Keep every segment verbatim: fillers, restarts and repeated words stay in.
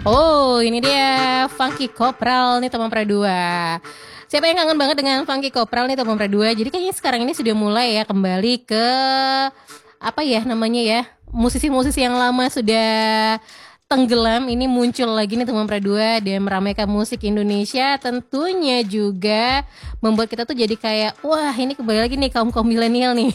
Oh, ini dia Funky Kopral nih teman Pradua. Siapa yang kangen banget dengan Funky Kopral nih teman Pradua? Jadi kayaknya sekarang ini sudah mulai ya kembali ke apa ya namanya ya, musisi-musisi yang lama sudah tenggelam ini muncul lagi nih teman Pradua dan meramaikan musik Indonesia, tentunya juga membuat kita tuh jadi kayak wah ini kembali lagi nih kaum kaum milenial nih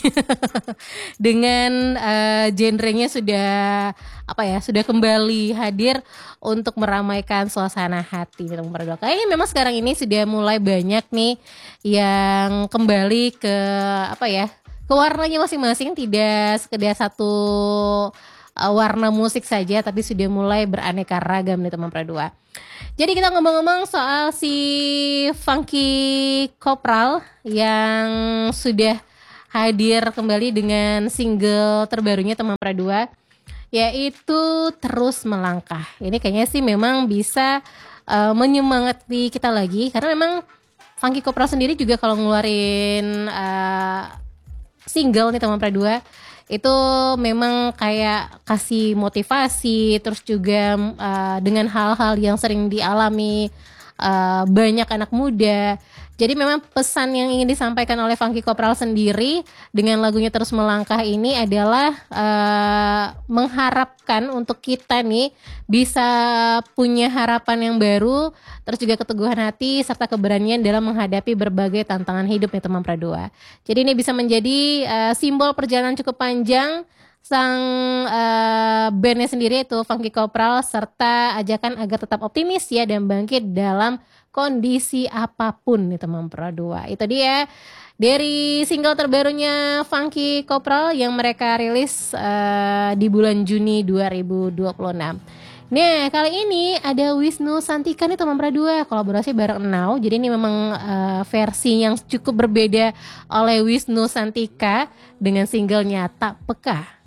dengan uh, genrenya sudah apa ya sudah kembali hadir untuk meramaikan suasana hati teman Pradua. Kayaknya memang sekarang ini sudah mulai banyak nih yang kembali ke apa ya ke warnanya masing-masing, tidak sekedar satu uh, warna musik saja, tapi sudah mulai beraneka ragam nih teman Pradua. Jadi kita ngomong-ngomong soal si Funky Kopral yang sudah hadir kembali dengan single terbarunya teman Pradua, yaitu Terus Melangkah. Ini kayaknya sih memang bisa uh, menyemangati kita lagi, karena memang Funky Kopral sendiri juga kalau ngeluarin uh, single nih teman Pradua itu memang kayak kasih motivasi, terus juga uh, dengan hal-hal yang sering dialami uh, banyak anak muda. Jadi memang pesan yang ingin disampaikan oleh Funky Kopral sendiri dengan lagunya Terus Melangkah ini adalah uh, mengharapkan untuk kita nih bisa punya harapan yang baru, terus juga keteguhan hati serta keberanian dalam menghadapi berbagai tantangan hidup nih teman Pradua. Jadi ini bisa menjadi uh, simbol perjalanan cukup panjang sang uh, bandnya sendiri itu Funky Kopral, serta ajakan agar tetap optimis ya dan bangkit dalam kondisi apapun nih teman Pradua. Itu dia dari single terbarunya Funky Kopral yang mereka rilis uh, di bulan Juni dua ribu dua puluh enam. Nah kali ini ada Wisnu Santika nih teman Pradua, kolaborasi bareng Now. Jadi ini memang uh, versi yang cukup berbeda oleh Wisnu Santika dengan singlenya Tak Peka.